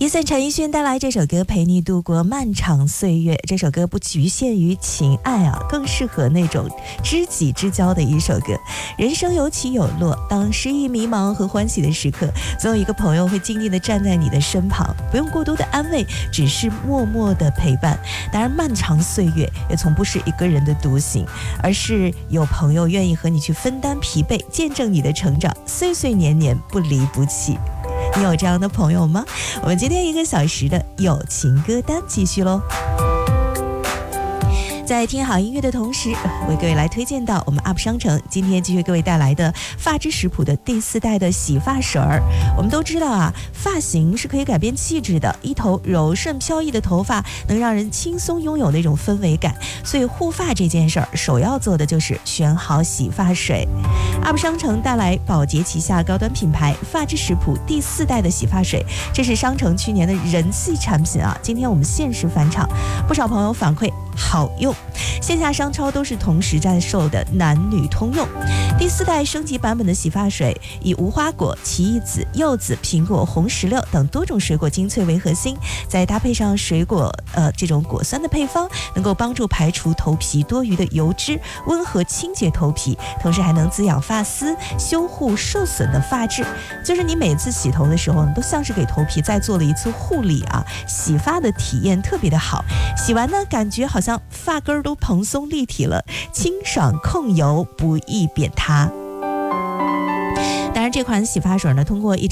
Jason 陈奕迅带来这首歌陪你度过漫长岁月。这首歌不局限于情爱啊，更适合那种知己之交的一首歌。人生有起有落，当失意迷茫和欢喜的时刻，总有一个朋友会静静地站在你的身旁，不用过多的安慰，只是默默的陪伴。当然漫长岁月也从不是一个人的独行，而是有朋友愿意和你去分担疲惫，见证你的成长，岁岁年年不离不弃。你有这样的朋友吗？我们今天1个小时的友情歌单继续咯。在听好音乐的同时，为各位来推荐到我们 UP 商城今天继续各位带来的发之食谱的第4代的洗发水儿。我们都知道啊，发型是可以改变气质的，一头柔顺飘逸的头发能让人轻松拥有那种氛围感，所以护发这件事儿首要做的就是选好洗发水。UP 商城带来宝洁旗下高端品牌发之食谱第4代的洗发水，这是商城去年的人气产品啊。今天我们限时返场，不少朋友反馈好用，线下商超都是同时在售的，男女通用。第4代升级版本的洗发水以无花果、奇异籽、柚子、苹果、红石榴等多种水果精粹为核心，再搭配上水果这种果酸的配方，能够帮助排除头皮多余的油脂，温和清洁头皮，同时还能滋养发丝，修护受损的发质。就是你每次洗头的时候，都像是给头皮再做了一次护理啊，洗发的体验特别的好。洗完呢，感觉好像发根都蓬松立体了，清爽控油，不易扁塌。当然这款洗发水呢，通过一种